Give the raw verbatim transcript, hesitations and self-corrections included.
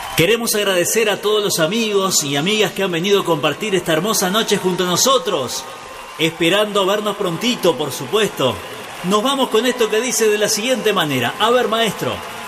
Queremos agradecer a todos los amigos y amigas que han venido a compartir esta hermosa noche junto a nosotros, esperando vernos prontito, por supuesto. Nos vamos con esto que dice de la siguiente manera. A ver, maestro.